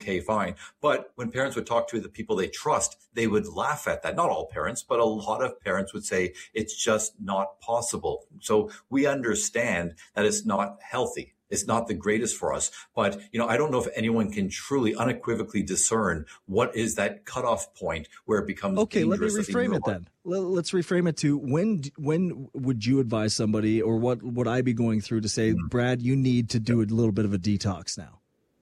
okay, fine. But when parents would talk to the people they trust, they would laugh at that. Not all parents, but a lot of parents would say it's just not possible. So we understand that it's not healthy. It's not the greatest for us. But, I don't know if anyone can truly unequivocally discern what is that cutoff point where it becomes dangerous. Let me reframe it then. Let's reframe it to when would you advise somebody, or what would I be going through to say, Brad, you need to do a little bit of a detox now?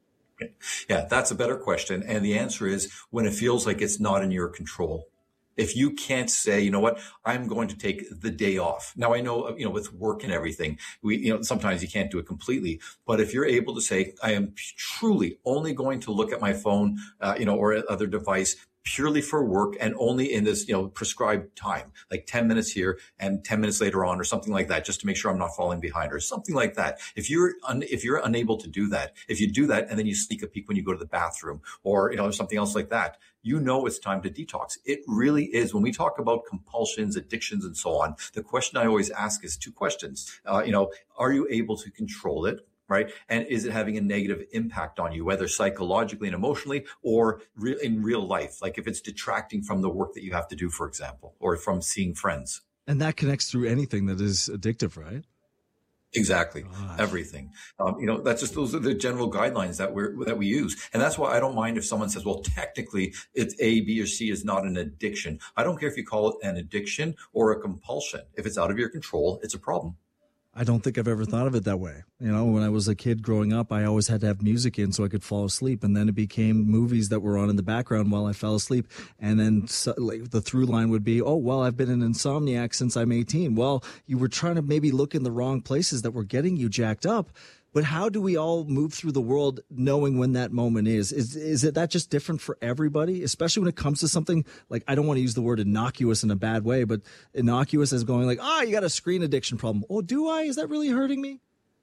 Yeah, that's a better question. And the answer is when it feels like it's not in your control. If you can't say, you know what, I'm going to take the day off. Now, I know, with work and everything, sometimes you can't do it completely. But if you're able to say, I am truly only going to look at my phone, or other device purely for work and only in this, prescribed time, like 10 minutes here and 10 minutes later on or something like that, just to make sure I'm not falling behind or something like that. If you're unable to do that, if you do that and then you sneak a peek when you go to the bathroom or, something else like that, it's time to detox. It really is. When we talk about compulsions, addictions, and so on, the question I always ask is two questions. Are you able to control it? Right? And is it having a negative impact on you, whether psychologically and emotionally or in real life? Like if it's detracting from the work that you have to do, for example, or from seeing friends. And that connects through anything that is addictive, right? Exactly. Gosh. Everything. Those are the general guidelines that we use. And that's why I don't mind if someone says, well, technically it's A, B, or C is not an addiction. I don't care if you call it an addiction or a compulsion. If it's out of your control, it's a problem. I don't think I've ever thought of it that way. When I was a kid growing up, I always had to have music in so I could fall asleep. And then it became movies that were on in the background while I fell asleep. And then the through line would be, oh, well, I've been an insomniac since I'm 18. Well, you were trying to maybe look in the wrong places that were getting you jacked up. But how do we all move through the world knowing when that moment is? Is it that just different for everybody, especially when it comes to something like, I don't want to use the word innocuous in a bad way, but innocuous as going like, you got a screen addiction problem. Oh, do I? Is that really hurting me?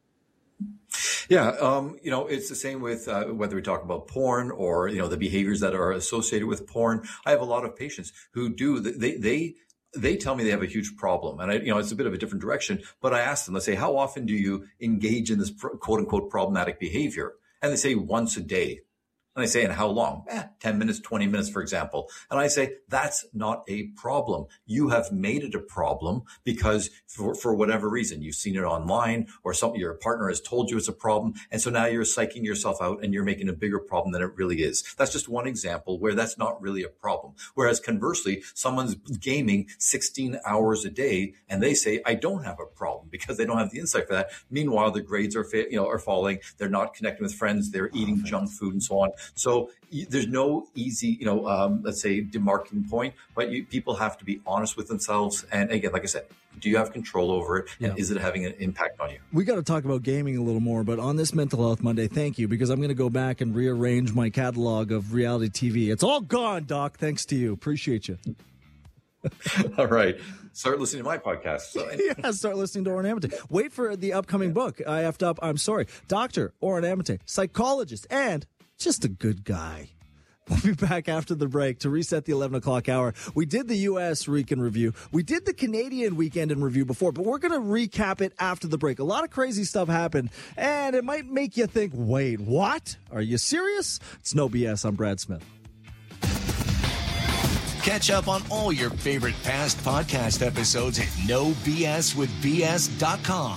Yeah. It's the same with whether we talk about porn or, the behaviors that are associated with porn. I have a lot of patients who do, they tell me they have a huge problem, and it's a bit of a different direction, but I ask them, let's say, how often do you engage in this quote unquote problematic behavior? And they say once a day. And I say, and how long? 10 minutes, 20 minutes, for example. And I say, that's not a problem. You have made it a problem because for whatever reason, you've seen it online or something, your partner has told you it's a problem. And so now you're psyching yourself out and you're making a bigger problem than it really is. That's just one example where that's not really a problem. Whereas conversely, someone's gaming 16 hours a day and they say, I don't have a problem because they don't have the insight for that. Meanwhile, the grades are falling. They're not connecting with friends. They're eating junk food and so on. So there's no easy, let's say, demarking point, but people have to be honest with themselves. And again, like I said, do you have control over it? And is it having an impact on you? We got to talk about gaming a little more, but on this Mental Health Monday, thank you, because I'm going to go back and rearrange my catalog of reality TV. It's all gone, Doc. Thanks to you. Appreciate you. All right. Start listening to my podcast. So. Yeah, start listening to Oren Amate. Wait for the upcoming book. I effed up. I'm sorry. Dr. Oren Amate, psychologist, and just a good guy. We'll be back after the break to reset the 11 o'clock hour. We did the U.S. week in review. We did the Canadian weekend in review before, but we're going to recap it after the break. A lot of crazy stuff happened, and it might make you think, wait, what? Are you serious? It's No BS. I'm Brad Smith. Catch up on all your favorite past podcast episodes at NoBSWithBS.com.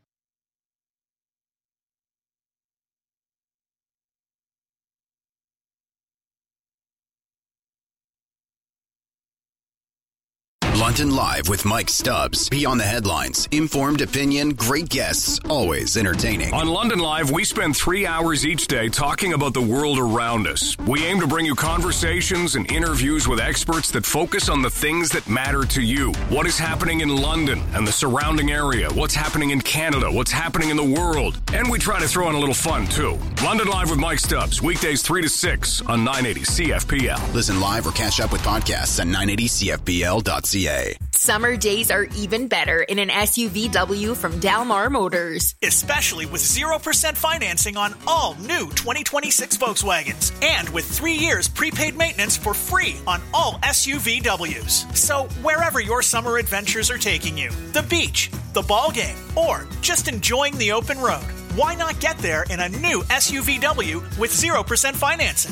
London Live with Mike Stubbs. Beyond the headlines, informed opinion, great guests, always entertaining. On London Live, we spend 3 hours each day talking about the world around us. We aim to bring you conversations and interviews with experts that focus on the things that matter to you. What is happening in London and the surrounding area? What's happening in Canada? What's happening in the world? And we try to throw in a little fun, too. London Live with Mike Stubbs, weekdays 3 to 6 on 980 CFPL. Listen live or catch up with podcasts at 980CFPL.ca. Summer days are even better in an SUVW from Dalmar Motors. Especially with 0% financing on all new 2026 Volkswagens. And with 3 years prepaid maintenance for free on all SUVWs. So wherever your summer adventures are taking you, the beach, the ball game, or just enjoying the open road, why not get there in a new SUVW with 0% financing?